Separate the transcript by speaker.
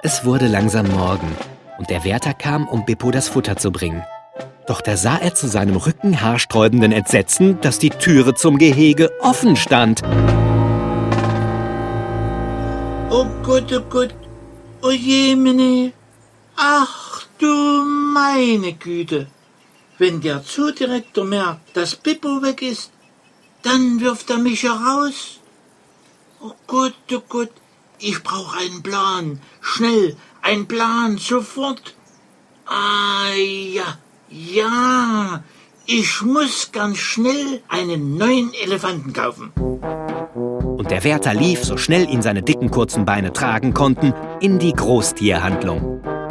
Speaker 1: Es wurde langsam Morgen und der Wärter kam, um Bippo das Futter zu bringen. Doch da sah er zu seinem rückenhaarsträubenden Entsetzen, dass die Türe zum Gehege offen stand.
Speaker 2: Oh Gott, oh jemine, ach du meine Güte. Wenn der Zoodirektor merkt, dass Bippo weg ist, dann wirft er mich heraus. Oh Gott, ich brauche einen Plan. Schnell, ein Plan, sofort. Ah, ja, ich muss ganz schnell einen neuen Elefanten kaufen.
Speaker 1: Und der Wärter lief, so schnell ihn seine dicken, kurzen Beine tragen konnten, in die Großtierhandlung.